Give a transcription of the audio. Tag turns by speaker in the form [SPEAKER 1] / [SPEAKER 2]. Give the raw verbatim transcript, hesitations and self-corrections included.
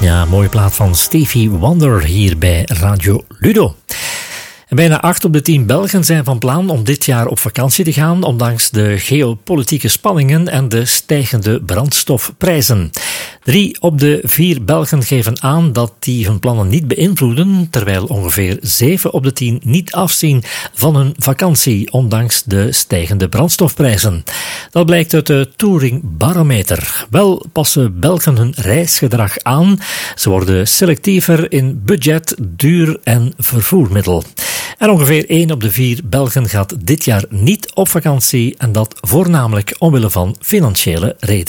[SPEAKER 1] Ja, mooie plaat van Stevie Wonder hier bij Radio Ludo. En bijna acht op de tien Belgen zijn van plan om dit jaar op vakantie te gaan, ondanks de geopolitieke spanningen en de stijgende brandstofprijzen. Drie op de vier Belgen geven aan dat die hun plannen niet beïnvloeden, terwijl ongeveer zeven op de tien niet afzien van hun vakantie, ondanks de stijgende brandstofprijzen. Dat blijkt uit de Touring Barometer. Wel passen Belgen hun reisgedrag aan. Ze worden selectiever in budget, duur en vervoermiddel. En ongeveer één op de vier Belgen gaat dit jaar niet op vakantie en dat voornamelijk omwille van financiële redenen.